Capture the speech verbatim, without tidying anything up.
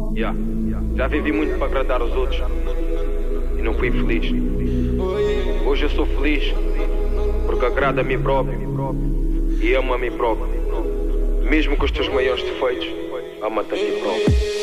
Yeah. Já vivi muito para agradar os outros e não fui feliz. Hoje eu sou feliz porque agrado a mim próprio e amo a mim próprio. Mesmo com os teus maiores defeitos, ama-te a ti próprio.